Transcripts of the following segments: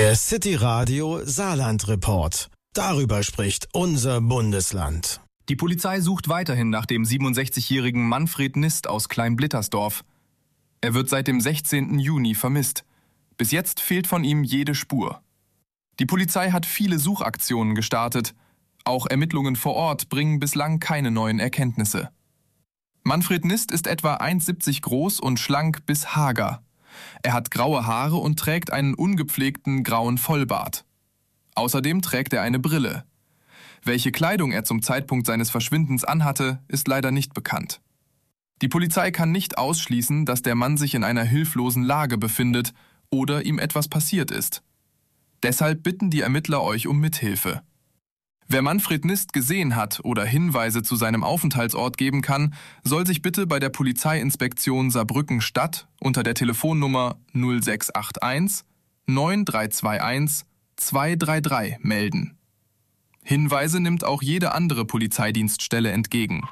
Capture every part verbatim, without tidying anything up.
Der City Radio Saarland Report. Darüber spricht unser Bundesland. Die Polizei sucht weiterhin nach dem siebenundsechzigjährigen Manfred Nist aus Kleinblittersdorf. Er wird seit dem sechzehnten Juni vermisst. Bis jetzt fehlt von ihm jede Spur. Die Polizei hat viele Suchaktionen gestartet. Auch Ermittlungen vor Ort bringen bislang keine neuen Erkenntnisse. Manfred Nist ist etwa eins Komma siebzig groß und schlank bis hager. Er hat graue Haare und trägt einen ungepflegten grauen Vollbart. Außerdem trägt er eine Brille. Welche Kleidung er zum Zeitpunkt seines Verschwindens anhatte, ist leider nicht bekannt. Die Polizei kann nicht ausschließen, dass der Mann sich in einer hilflosen Lage befindet oder ihm etwas passiert ist. Deshalb bitten die Ermittler euch um Mithilfe. Wer Manfred Nist gesehen hat oder Hinweise zu seinem Aufenthaltsort geben kann, soll sich bitte bei der Polizeiinspektion Saarbrücken-Stadt unter der Telefonnummer null sechs acht eins neun drei zwei eins zwei drei drei melden. Hinweise nimmt auch jede andere Polizeidienststelle entgegen.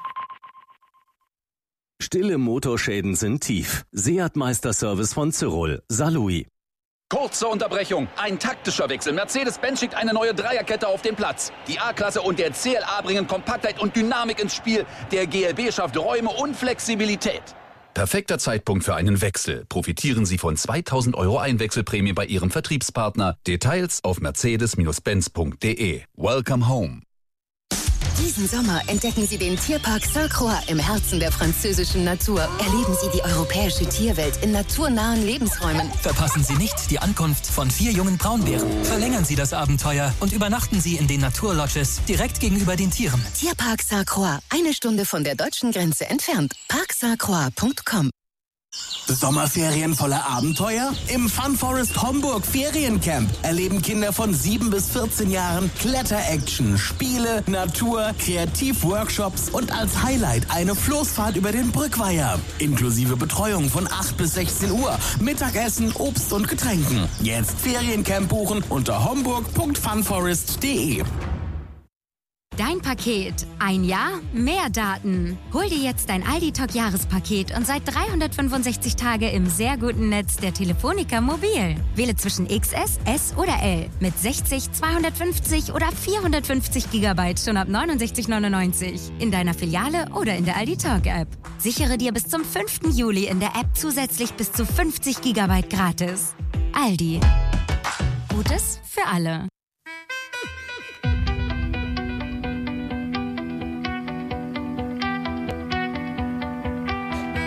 Stille Motorschäden sind tief. Seat Meisterservice von Cyrol, Saarlouis. Kurze Unterbrechung, ein taktischer Wechsel. Mercedes-Benz schickt eine neue Dreierkette auf den Platz. Die A-Klasse und der C L A bringen Kompaktheit und Dynamik ins Spiel. Der G L B schafft Räume und Flexibilität. Perfekter Zeitpunkt für einen Wechsel. Profitieren Sie von zweitausend Euro Einwechselprämie bei Ihrem Vertriebspartner. Details auf mercedes Benz punkt de. Welcome home. Diesen Sommer entdecken Sie den Tierpark Saint-Croix im Herzen der französischen Natur. Erleben Sie die europäische Tierwelt in naturnahen Lebensräumen. Verpassen Sie nicht die Ankunft von vier jungen Braunbären. Verlängern Sie das Abenteuer und übernachten Sie in den Naturlodges direkt gegenüber den Tieren. Tierpark Saint-Croix, eine Stunde von der deutschen Grenze entfernt. park saint croix punkt com. Sommerferien voller Abenteuer? Im Fun Forest Homburg Feriencamp erleben Kinder von sieben bis vierzehn Jahren Kletter-Action, Spiele, Natur, Kreativworkshops und als Highlight eine Floßfahrt über den Brückweiher. Inklusive Betreuung von acht bis sechzehn Uhr, Mittagessen, Obst und Getränken. Jetzt Feriencamp buchen unter homburg punkt funforest punkt de. Dein Paket. Ein Jahr, mehr Daten. Hol dir jetzt dein Aldi-Talk-Jahrespaket und seit dreihundertfünfundsechzig Tage im sehr guten Netz der Telefonica Mobil. Wähle zwischen X S, S oder L mit sechzig, zweihundertfünfzig oder vierhundertfünfzig Gigabyte schon ab neunundsechzig neunundneunzig in deiner Filiale oder in der Aldi-Talk-App. Sichere dir bis zum fünften Juli in der App zusätzlich bis zu fünfzig Gigabyte gratis. Aldi. Gutes für alle.